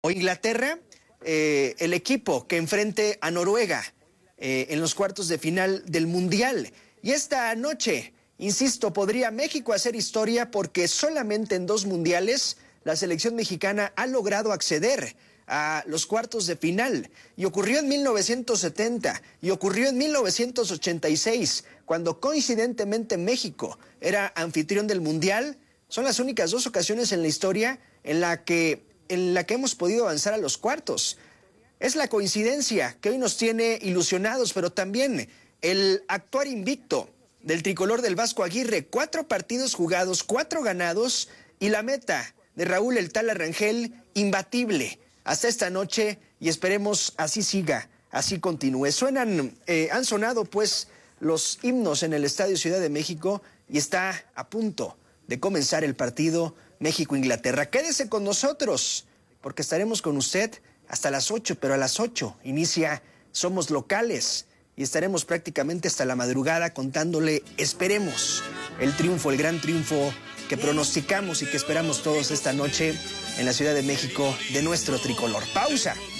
O Inglaterra, el equipo que enfrente a Noruega en los cuartos de final del Mundial. Y esta noche, insisto, podría México hacer historia porque solamente en 2 mundiales la selección mexicana ha logrado acceder a los cuartos de final. Y ocurrió en 1970 y ocurrió en 1986, cuando coincidentemente México era anfitrión del Mundial. Son las únicas 2 ocasiones en la historia en la que hemos podido avanzar a los cuartos. Es la coincidencia que hoy nos tiene ilusionados, pero también el actuar invicto del tricolor del Vasco Aguirre. 4 partidos jugados, 4 ganados, y la meta de Raúl "el Tala" Rangel, imbatible hasta esta noche, y esperemos así siga, así continúe. Han sonado pues los himnos en el Estadio Ciudad de México y está a punto de comenzar el partido México-Inglaterra. Quédese con nosotros, porque estaremos con usted hasta las 8, pero a las 8 inicia Somos Locales y estaremos prácticamente hasta la madrugada contándole, esperemos, el triunfo, el gran triunfo que pronosticamos y que esperamos todos esta noche en la Ciudad de México de nuestro tricolor. Pausa.